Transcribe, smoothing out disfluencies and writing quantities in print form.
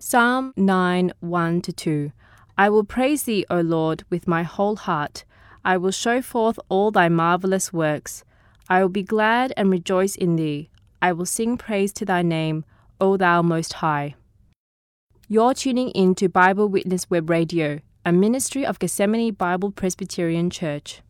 Psalm 9, 1-2. I will praise thee, O Lord, with my whole heart. I will show forth all thy marvelous works. I will be glad and rejoice in thee. I will sing praise to thy name, O thou Most High. You're tuning in to Bible Witness Web Radio, a ministry of Gethsemane Bible Presbyterian Church.